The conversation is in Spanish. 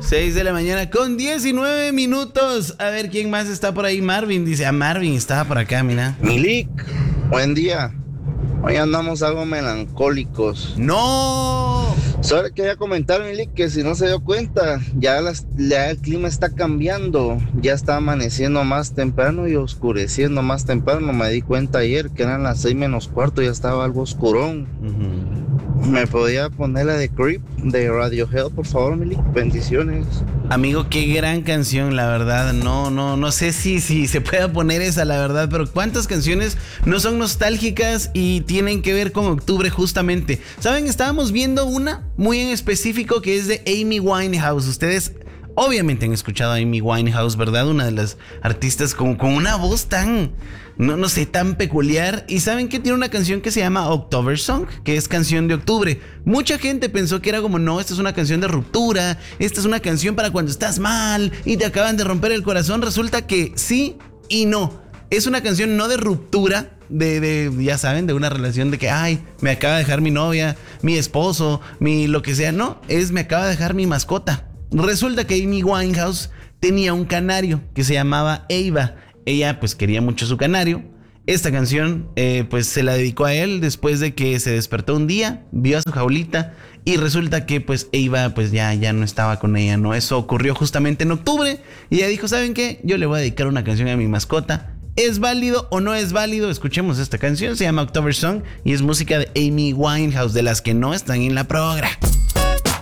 6 de la mañana con 19 minutos. A ver quién más está por ahí. Marvin dice, Marvin estaba por acá, mira. Milik, buen día. Hoy andamos algo melancólicos. ¡No! Solo quería comentar, Milik, que si no se dio cuenta, ya el clima está cambiando. Ya está amaneciendo más temprano y oscureciendo más temprano. Me di cuenta ayer que eran las 6:15, ya estaba algo oscurón. ¿Me podía poner la de Creep de Radiohead, por favor, Milik? Bendiciones. Amigo, qué gran canción, la verdad. No sé si se pueda poner esa, la verdad, pero cuántas canciones no son nostálgicas y tienen que ver con octubre justamente. ¿Saben? Estábamos viendo una muy en específico que es de Amy Winehouse. Ustedes obviamente han escuchado a Amy Winehouse, ¿verdad? Una de las artistas con una voz tan, no sé, tan peculiar. Y saben que tiene una canción que se llama October Song, que es canción de octubre. Mucha gente pensó que era como, no, esta es una canción de ruptura, esta es una canción para cuando estás mal y te acaban de romper el corazón. Resulta que sí y no. Es una canción no de ruptura, ya saben, de una relación de que, ay, me acaba de dejar mi novia, mi esposo, mi lo que sea. No, me acaba de dejar mi mascota. Resulta que Amy Winehouse tenía un canario que se llamaba Ava. Ella pues quería mucho su canario. Esta canción pues se la dedicó a él después de que se despertó un día, vio a su jaulita y resulta que pues Ava pues ya no estaba con ella, ¿no? Eso ocurrió justamente en octubre y ella dijo, ¿saben qué? Yo le voy a dedicar una canción a mi mascota. ¿Es válido o no es válido? Escuchemos esta canción, se llama October Song y es música de Amy Winehouse, de las que no están en la programa.